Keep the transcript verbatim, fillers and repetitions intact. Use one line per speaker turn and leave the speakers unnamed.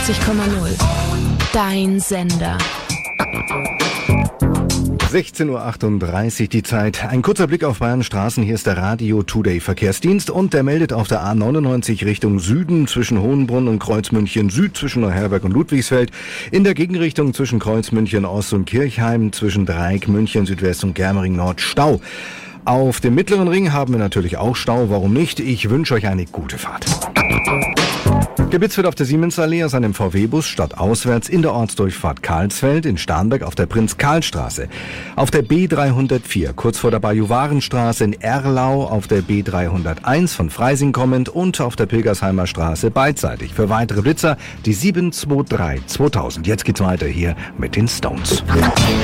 neunundneunzig Komma null. Dein Sender.
sechzehn Uhr achtunddreißig die Zeit. Ein kurzer Blick auf Bayern Straßen. Hier ist der Radio Today Verkehrsdienst und der meldet auf der A neunundneunzig Richtung Süden zwischen Hohenbrunn und Kreuzmünchen Süd zwischen Neuherberg und Ludwigsfeld. In der Gegenrichtung zwischen Kreuzmünchen Ost und Kirchheim zwischen Dreieck München Südwest und Germering Nord Stau. Auf dem Mittleren Ring haben wir natürlich auch Stau. Warum nicht? Ich wünsche euch eine gute Fahrt. Gebitzt wird auf der Siemensallee aus einem V W-Bus stadtauswärts in der Ortsdurchfahrt Karlsfeld, in Starnberg auf der Prinz-Karl-Straße. Auf der B dreihundertvier, kurz vor der Bajuwarenstraße in Erlau, auf der B dreihunderteins von Freising kommend und auf der Pilgersheimer Straße beidseitig. Für weitere Blitzer die sieben zwei drei zweitausend. Jetzt geht's weiter hier mit den Stones.